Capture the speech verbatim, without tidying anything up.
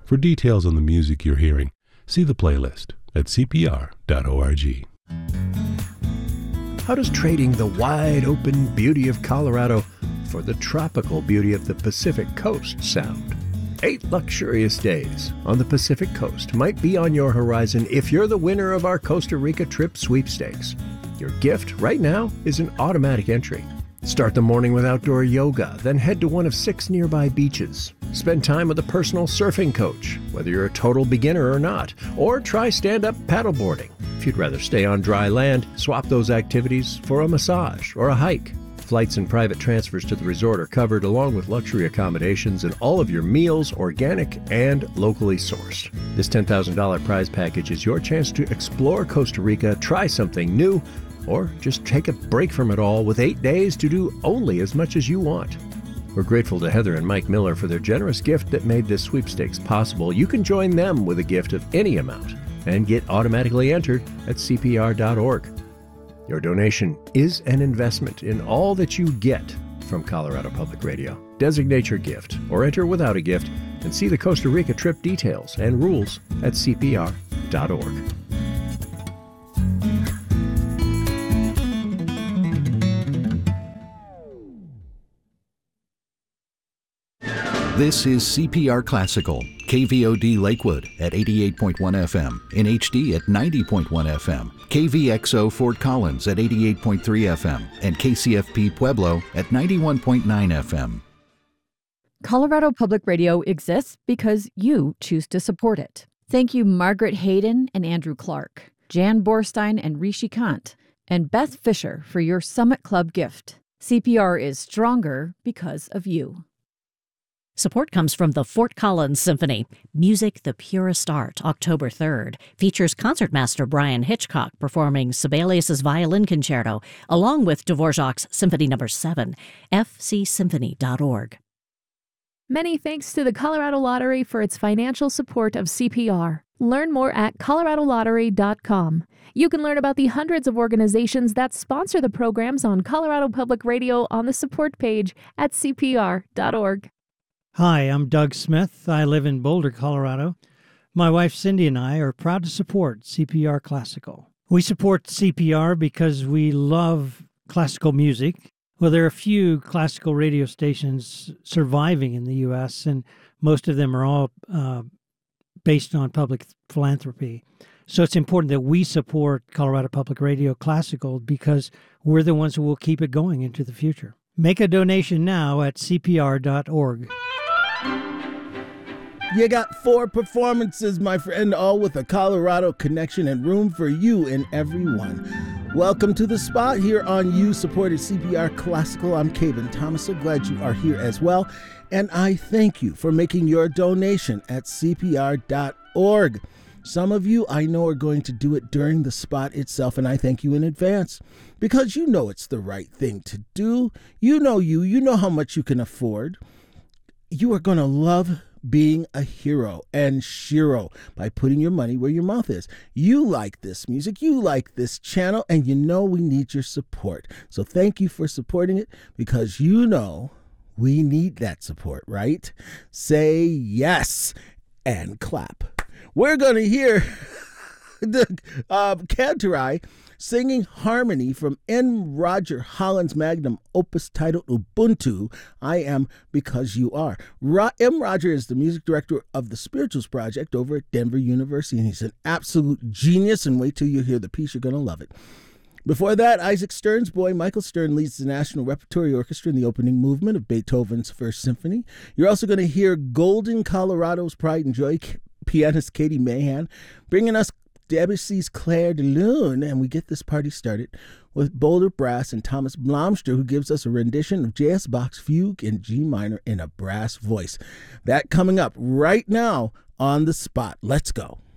For details on the music you're hearing, see the playlist at c p r dot org. How does trading the wide-open beauty of Colorado for the tropical beauty of the Pacific Coast sound? Eight luxurious days on the Pacific Coast might be on your horizon if you're the winner of our Costa Rica trip sweepstakes. Your gift right now is an automatic entry. Start the morning with outdoor yoga, then head to one of six nearby beaches. Spend time with a personal surfing coach, whether you're a total beginner or not, or try stand-up paddleboarding. If you'd rather stay on dry land, swap those activities for a massage or a hike. Flights and private transfers to the resort are covered, along with luxury accommodations and all of your meals organic and locally sourced. This ten thousand dollars prize package is your chance to explore Costa Rica, try something new, or just take a break from it all with eight days to do only as much as you want. We're grateful to Heather and Mike Miller for their generous gift that made this sweepstakes possible. You can join them with a gift of any amount and get automatically entered at c p r dot org. Your donation is an investment in all that you get from Colorado Public Radio. Designate your gift or enter without a gift and see the Costa Rica trip details and rules at c p r dot org. This is C P R Classical, K V O D Lakewood at eighty-eight point one F M, in H D at ninety point one F M, K V X O Fort Collins at eighty-eight point three F M, and K C F P Pueblo at ninety-one point nine F M. Colorado Public Radio exists because you choose to support it. Thank you Margaret Hayden and Andrew Clark, Jan Borstein and Rishi Kant, and Beth Fisher for your Summit Club gift. C P R is stronger because of you. Support comes from the Fort Collins Symphony. Music the Purest Art, October third. Features concertmaster Brian Hitchcock performing Sibelius' Violin Concerto, along with Dvorak's Symphony Number seven. f c symphony dot org. Many thanks to the Colorado Lottery for its financial support of C P R. Learn more at colorado lottery dot com. You can learn about the hundreds of organizations that sponsor the programs on Colorado Public Radio on the support page at c p r dot org. Hi, I'm Doug Smith. I live in Boulder, Colorado. My wife Cindy and I are proud to support C P R Classical. We support C P R because we love classical music. Well, there are a few classical radio stations surviving in the U S, and most of them are all uh, based on public philanthropy. So it's important that we support Colorado Public Radio Classical because we're the ones who will keep it going into the future. Make a donation now at c p r dot org. You got four performances, my friend, all with a Colorado connection and room for you and everyone. Welcome to the spot here on You-supported C P R Classical. I'm Caven Thomas. So glad you are here as well. And I thank you for making your donation at c p r dot org. Some of you I know are going to do it during the spot itself, and I thank you in advance because you know it's the right thing to do. You know you. You know how much you can afford. You are going to love being a hero and Shiro by putting your money where your mouth is. You like this music, you like this channel, and you know we need your support. So thank you for supporting it because you know we need that support, right? Say yes and clap. We're going to hear the uh, Cantorai singing harmony from M. Roger Holland's magnum opus titled Ubuntu, I Am Because You Are. Ro- M. Roger is the music director of the Spirituals Project over at Denver University, and he's an absolute genius, and wait till you hear the piece, you're going to love it. Before that, Isaac Stern's boy Michael Stern leads the National Repertory Orchestra in the opening movement of Beethoven's First Symphony. You're also going to hear Golden, Colorado's Pride and Joy pianist Katie Mahan bringing us Debussy's Clair de Lune, and we get this party started with Boulder Brass and Thomas Blomster, who gives us a rendition of J S. Bach's Fugue in G minor in a brass voice. That coming up right now on the spot. Let's go.